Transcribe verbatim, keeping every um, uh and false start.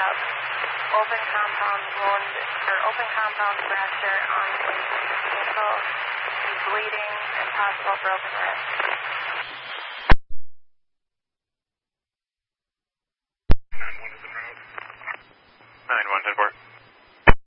uh, open compound wound or open compound fracture on his ankle, bleeding, and possible broken wrist.